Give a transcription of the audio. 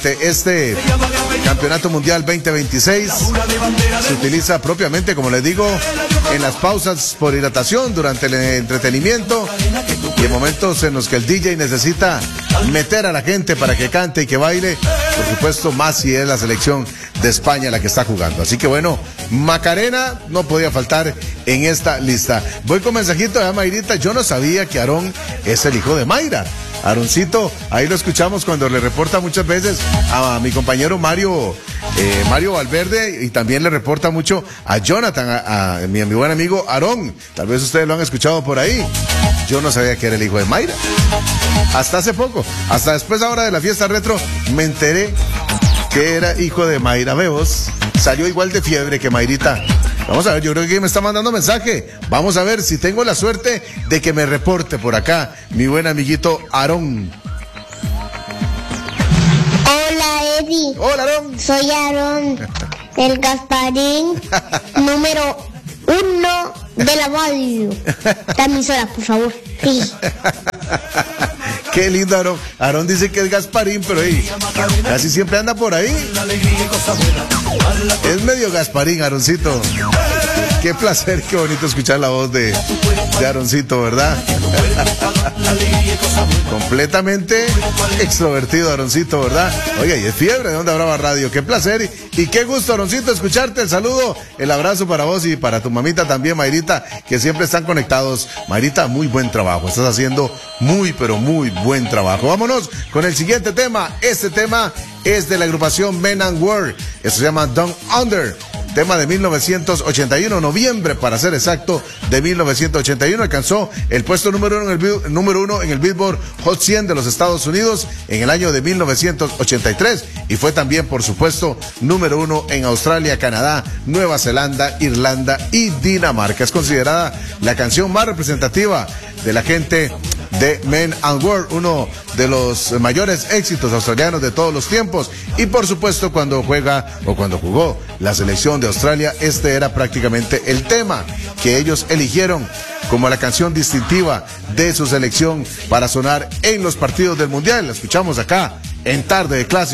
Este Campeonato Mundial 2026 se utiliza propiamente, como les digo, en las pausas por hidratación, durante el entretenimiento y en momentos en los que el DJ necesita meter a la gente para que cante y que baile, por supuesto, más si es la selección de España la que está jugando. Así que bueno, Macarena no podía faltar en esta lista. Voy con mensajito de Mayrita. Yo no sabía que Aarón es el hijo de Mayra. Aaroncito, ahí lo escuchamos cuando le reporta muchas veces a mi compañero Mario Valverde, y también le reporta mucho a Jonathan, a mi buen amigo Aarón. Tal vez ustedes lo han escuchado por ahí. Yo no sabía que era el hijo de Mayra. Hasta hace poco, hasta después ahora de la fiesta retro, me enteré que era hijo de Mayra. Veos, salió igual de fiebre que Mayrita. Vamos a ver, yo creo que me está mandando mensaje. Vamos a ver si tengo la suerte de que me reporte por acá mi buen amiguito Aarón. Hola, Eddie. Hola, Aarón. Soy Aarón, el Gasparín número 1 de la radio. Dame mis horas, por favor. Sí. Qué lindo, Aarón. Aarón dice que es Gasparín, pero casi siempre anda por ahí. Es medio Gasparín, Aaroncito. Qué placer, qué bonito escuchar la voz de Aaroncito, ¿verdad? Completamente extrovertido, Aaroncito, ¿verdad? Oye, y es fiebre de Onda Brava Radio. Qué placer y qué gusto, Aaroncito, escucharte. El saludo, el abrazo para vos y para tu mamita también, Mayrita, que siempre están conectados. Mayrita, muy buen trabajo. Estás haciendo muy, pero muy buen trabajo. Vámonos con el siguiente tema. Este tema es de la agrupación Men and World. Esto se llama Down Under. Tema de 1981, noviembre para ser exacto, de 1981. Alcanzó el puesto número uno en el Billboard Hot 100 de los Estados Unidos en el año de 1983 y fue también, por supuesto, número 1 en Australia, Canadá, Nueva Zelanda, Irlanda y Dinamarca. Es considerada la canción más representativa de la gente de Men and World, uno de los mayores éxitos australianos de todos los tiempos. Y por supuesto, cuando jugó la selección de Australia, este era prácticamente el tema que ellos eligieron como la canción distintiva de su selección para sonar en los partidos del Mundial. La escuchamos acá en Tarde de Clásico.